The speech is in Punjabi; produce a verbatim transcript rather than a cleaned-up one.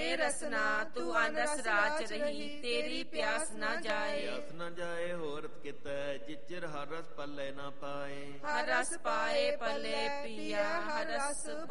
ਪੀਏ ਰਸਨਾ, ਤੂੰ ਅਨ ਰਸ ਰਾਚ ਰਹੀ, ਤੇਰੀ ਪਿਆਸ ਨਾ ਜਾਏ। ਪਿਆਸ ਨਾ ਜਾਏ ਹੋਰਤ ਕਿਤੈ, ਜਿਚਰ ਹਰ ਰਸ ਪੱਲੇ ਨਾ ਪਾਏ। ਹਰ ਰਸ ਪਾਏ ਪੱਲੇ ਪੀਆ, ਹਰ ਰਸ